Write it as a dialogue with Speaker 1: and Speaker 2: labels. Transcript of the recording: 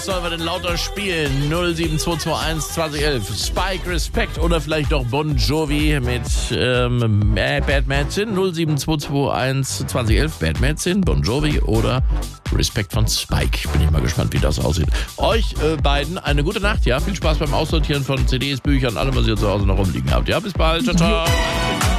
Speaker 1: Sollen wir denn lauter spielen? 07221 2011. Spike, Respect oder vielleicht doch Bon Jovi mit Bad Medicine. 07221 2011. Bad Medicine, Bon Jovi oder Respect von Spike. Bin ich mal gespannt, wie das aussieht. Euch beiden eine gute Nacht, ja? Viel Spaß beim Aussortieren von CDs, Büchern, allem, was ihr zu Hause noch rumliegen habt. Ja, bis bald. Ciao, ciao.